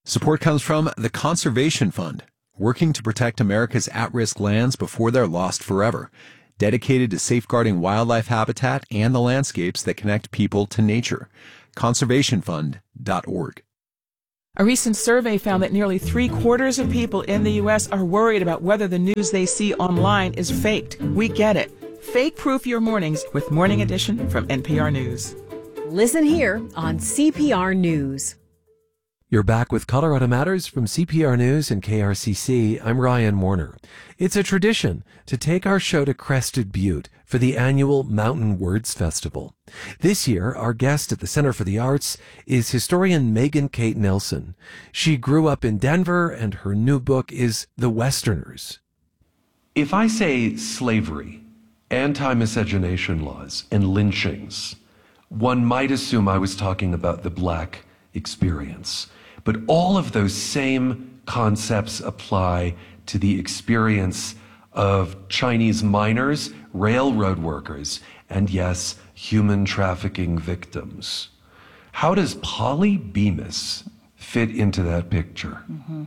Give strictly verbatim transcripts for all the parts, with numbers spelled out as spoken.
Support comes from the Conservation Fund, working to protect America's at-risk lands before they're lost forever, dedicated to safeguarding wildlife habitat and the landscapes that connect people to nature. conservation fund dot org. A recent survey found that nearly three quarters of people in the U S are worried about whether the news they see online is faked. We get it. Fake Proof Your Mornings with Morning Edition from N P R News. Listen here on C P R News. You're back with Colorado Matters from C P R News and K R C C. I'm Ryan Warner. It's a tradition to take our show to Crested Butte for the annual Mountain Words Festival. This year, our guest at the Center for the Arts is historian Megan Kate Nelson. She grew up in Denver, and her new book is The Westerners. If I say slavery, anti-miscegenation laws, and lynchings, one might assume I was talking about the Black experience. But all of those same concepts apply to the experience of Chinese miners, railroad workers, and yes, human trafficking victims. How does Polly Bemis fit into that picture? Mm-hmm.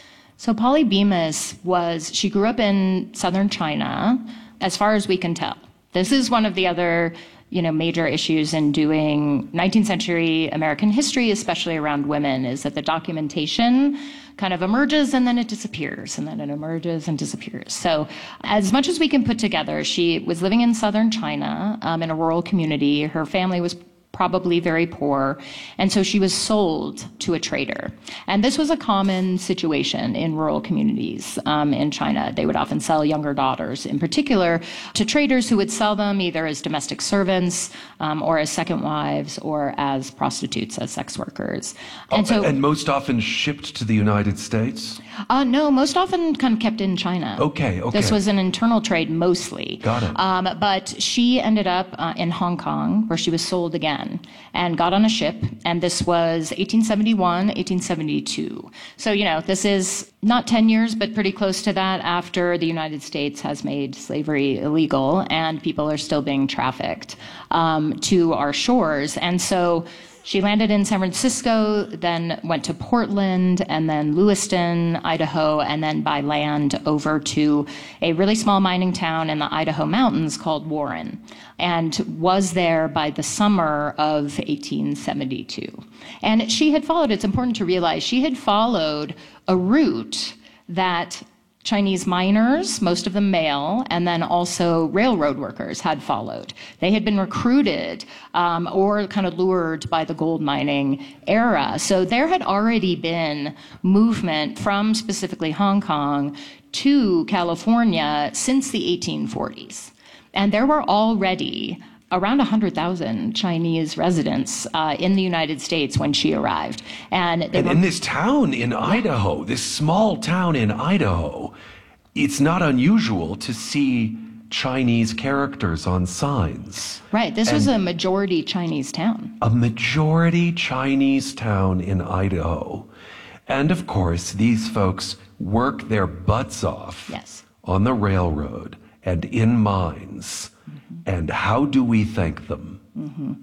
So Polly Bemis was, she grew up in southern China, as far as we can tell. This is one of the other you know, major issues in doing nineteenth century American history, especially around women, is that the documentation kind of emerges and then it disappears, and then it emerges and disappears. So as much as we can put together, she was living in southern China um, in a rural community. Her family was probably very poor, and so she was sold to a trader. And this was a common situation in rural communities um, in China. They would often sell younger daughters, in particular, to traders who would sell them either as domestic servants um, or as second wives or as prostitutes, as sex workers. And oh, so, and most often shipped to the United States? Uh, no, most often kind of kept in China. Okay, okay. This was an internal trade mostly. Got it. Um, but she ended up uh, in Hong Kong, where she was sold again, and got on a ship, and this was eighteen seventy-one, eighteen seventy-two. So, you know, this is not ten years, but pretty close to that after the United States has made slavery illegal, and people are still being trafficked um, to our shores. And so she landed in San Francisco, then went to Portland, and then Lewiston, Idaho, and then by land over to a really small mining town in the Idaho mountains called Warren, and was there by the summer of eighteen seventy-two. And she had followed, it's important to realize, she had followed a route that Chinese miners, most of them male, and then also railroad workers had followed. They had been recruited um, or kind of lured by the gold mining era. So there had already been movement from specifically Hong Kong to California since the eighteen forties. And there were already around one hundred thousand Chinese residents uh, in the United States when she arrived. And, and were, in this town in Idaho, this small town in Idaho, it's not unusual to see Chinese characters on signs. Right, this and was a majority Chinese town. A majority Chinese town in Idaho. And of course, these folks work their butts off yes. on the railroad and in mines. And how do we thank them? Mm-hmm.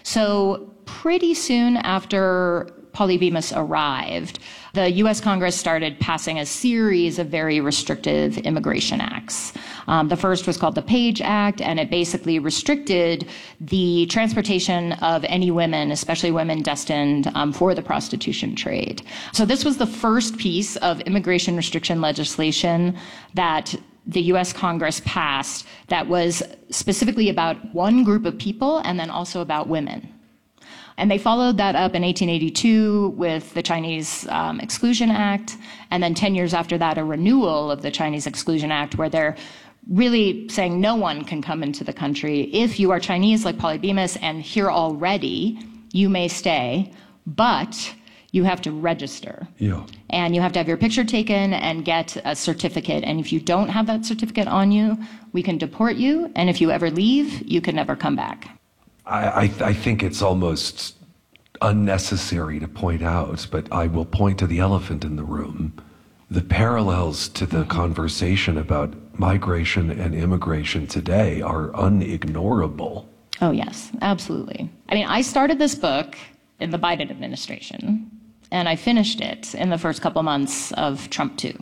So pretty soon after Polly Bemis arrived, the U S Congress started passing a series of very restrictive immigration acts. Um, the first was called the Page Act, and it basically restricted the transportation of any women, especially women destined um, for the prostitution trade. So this was the first piece of immigration restriction legislation that the U S Congress passed that was specifically about one group of people and then also about women. And they followed that up in eighteen eighty-two with the Chinese um, Exclusion Act, and then ten years after that, a renewal of the Chinese Exclusion Act, where they're really saying no one can come into the country. If you are Chinese, like Polly Bemis, and here already, you may stay, but you have to register. Yeah. And you have to have your picture taken and get a certificate. And if you don't have that certificate on you, we can deport you. And if you ever leave, you can never come back. I, I, I think it's almost unnecessary to point out, but I will point to the elephant in the room. The parallels to the mm-hmm. conversation about migration and immigration today are unignorable. Oh, yes, absolutely. I mean, I started this book in the Biden administration. and I finished it in the first couple months of Trump two.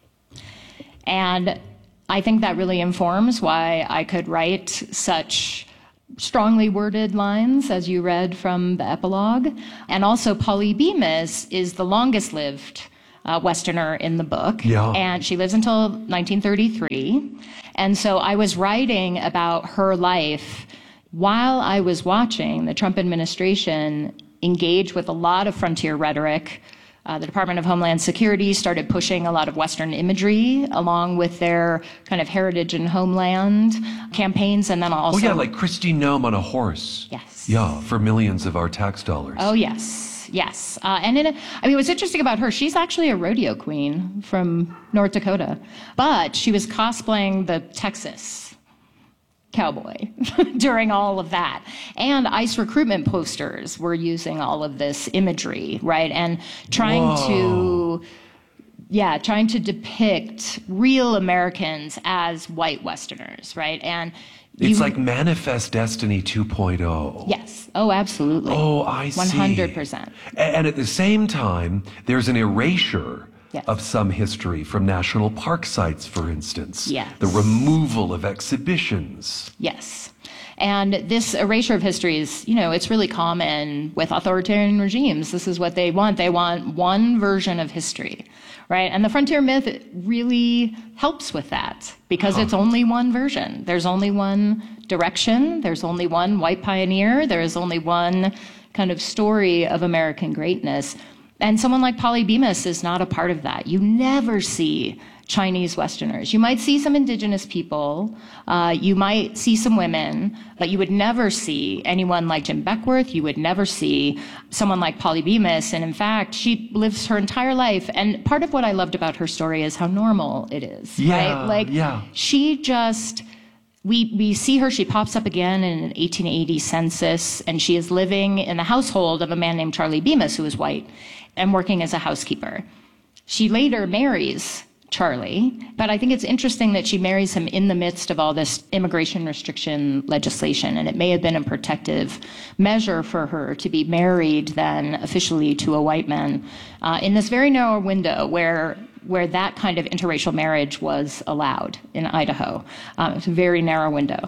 And I think that really informs why I could write such strongly worded lines, as you read from the epilogue. And also, Polly Bemis is the longest lived uh, Westerner in the book. Yeah. And she lives until nineteen thirty-three. And so I was writing about her life while I was watching the Trump administration engage with a lot of frontier rhetoric. Uh, the Department of Homeland Security started pushing a lot of Western imagery along with their kind of heritage and homeland campaigns, and then also... Oh, yeah, like Kristi Noem on a horse. Yes. Yeah, for millions of our tax dollars. Oh, yes, yes. Uh, and in a, I mean, what's interesting about her, she's actually a rodeo queen from North Dakota, but she was cosplaying the Texas cowboy during all of that. And ICE recruitment posters were using all of this imagery, right? And trying Whoa. to, yeah, trying to depict real Americans as white Westerners, right? And It's you, like Manifest Destiny two point oh. yes. Oh, absolutely. Oh, I see. one hundred percent. And at the same time, there's an erasure Yes. of some history from national park sites, for instance. Yes. The removal of exhibitions. Yes. And this erasure of history is, you know, it's really common with authoritarian regimes. This is what they want. They want one version of history, right? And the frontier myth really helps with that because huh. it's only one version. There's only one direction. There's only one white pioneer. There is only one kind of story of American greatness. And someone like Polly Bemis is not a part of that. You never see Chinese Westerners. You might see some indigenous people, uh, you might see some women, but you would never see anyone like Jim Beckworth. You would never see someone like Polly Bemis. And in fact, she lives her entire life. And part of what I loved about her story is how normal it is, yeah, right? Like, yeah. she just... We we see her, she pops up again in an eighteen eighty census, and she is living in the household of a man named Charlie Bemis, who is white, and working as a housekeeper. She later marries Charlie, but I think it's interesting that she marries him in the midst of all this immigration restriction legislation, and it may have been a protective measure for her to be married then officially to a white man uh, in this very narrow window where where that kind of interracial marriage was allowed in Idaho. Um, it's a very narrow window.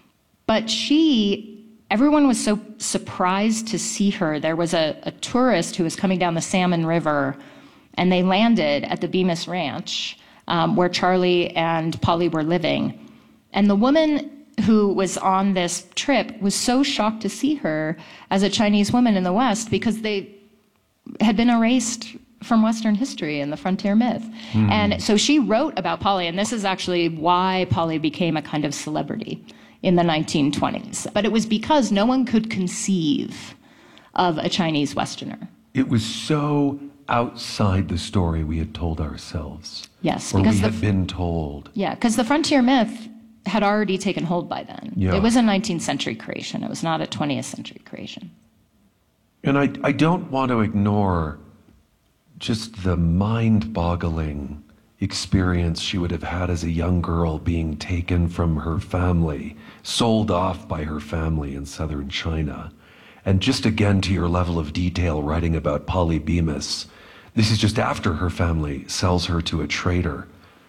But she, everyone was so surprised to see her. There was a, a tourist who was coming down the Salmon River, and they landed at the Bemis Ranch, um, where Charlie and Polly were living. And the woman who was on this trip was so shocked to see her as a Chinese woman in the West because they had been erased from Western history and the frontier myth. Mm. And so she wrote about Polly, and this is actually why Polly became a kind of celebrity in the nineteen twenties. But it was because no one could conceive of a Chinese Westerner. It was so outside the story we had told ourselves. Yes. Or because we the, had been told. Yeah, because the frontier myth had already taken hold by then. Yeah. It was a nineteenth century creation. It was not a twentieth century creation. And I, I don't want to ignore just the mind-boggling experience she would have had as a young girl being taken from her family, sold off by her family in southern China. And just again to your level of detail, writing about Polly Bemis, this is just after her family sells her to a trader.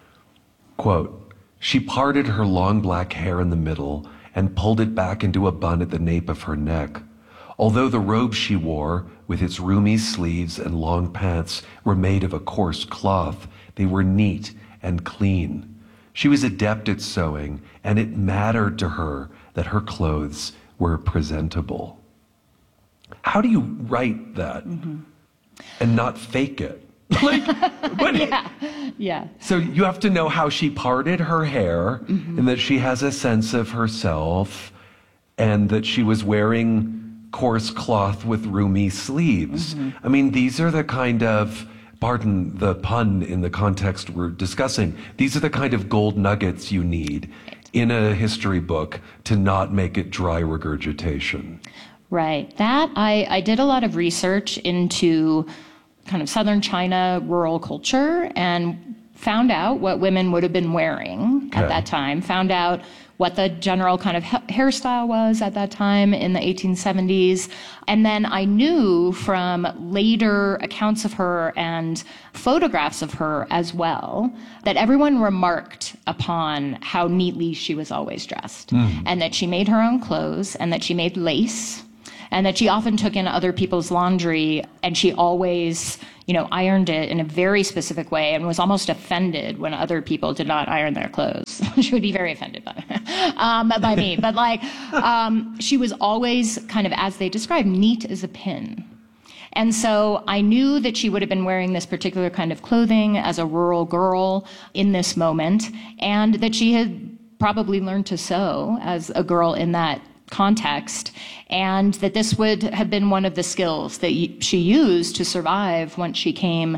Quote, "She parted her long black hair in the middle and pulled it back into a bun at the nape of her neck. Although the robe she wore, with its roomy sleeves and long pants, were made of a coarse cloth, they were neat and clean. She was adept at sewing, and it mattered to her that her clothes were presentable." How do you write that mm-hmm. and not fake it? Like, what? Yeah, yeah. So you have to know how she parted her hair, mm-hmm. and that she has a sense of herself, and that she was wearing coarse cloth with roomy sleeves. Mm-hmm. I mean, these are the kind of, pardon the pun in the context we're discussing, these are the kind of gold nuggets you need in a history book to not make it dry regurgitation. Right. That, I, I did a lot of research into kind of southern China rural culture and found out what women would have been wearing okay. at that time, found out what the general kind of ha- hairstyle was at that time in the eighteen seventies. And then I knew from later accounts of her and photographs of her as well that everyone remarked upon how neatly she was always dressed, mm. and that she made her own clothes, and that she made lace, and that she often took in other people's laundry, and she always, you know, ironed it in a very specific way and was almost offended when other people did not iron their clothes. She would be very offended by, um, by me. But like, um, she was always kind of, as they described, neat as a pin. And so I knew that she would have been wearing this particular kind of clothing as a rural girl in this moment, and that she had probably learned to sew as a girl in that context, and that this would have been one of the skills that she used to survive once she came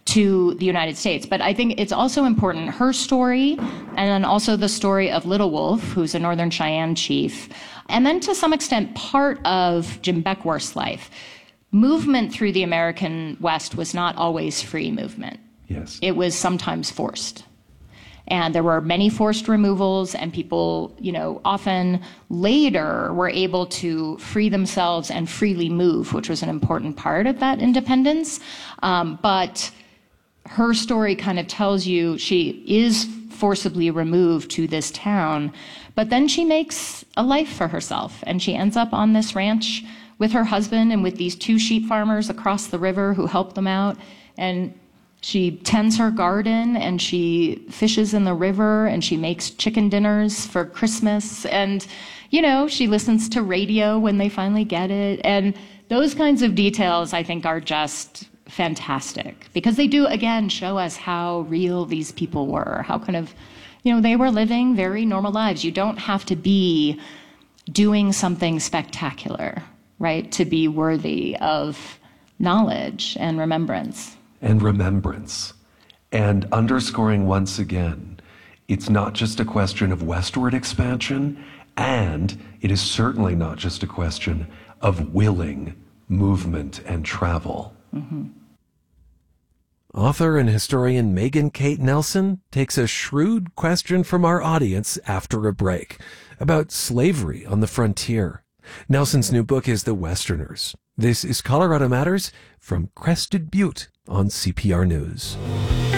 to the United States. But I think it's also important, her story, and then also the story of Little Wolf, who's a Northern Cheyenne chief, and then to some extent part of Jim Beckworth's life. Movement through the American West was not always free movement. Yes. It was sometimes forced. And there were many forced removals, and people, you know, often later were able to free themselves and freely move, which was an important part of that independence. Um, but her story kind of tells you she is forcibly removed to this town, but then she makes a life for herself, and she ends up on this ranch with her husband and with these two sheep farmers across the river who help them out. And she tends her garden, and she fishes in the river, and she makes chicken dinners for Christmas. And, you know, she listens to radio when they finally get it. And those kinds of details, I think, are just fantastic, because they do, again, show us how real these people were, how kind of, you know, they were living very normal lives. You don't have to be doing something spectacular, right, to be worthy of knowledge and remembrance. And remembrance. And underscoring once again, it's not just a question of westward expansion, and it is certainly not just a question of willing movement and travel. Mm-hmm. Author and historian Megan Kate Nelson takes a shrewd question from our audience after a break about slavery on the frontier. Nelson's new book is The Westerners. This is Colorado Matters from Crested Butte on C P R News.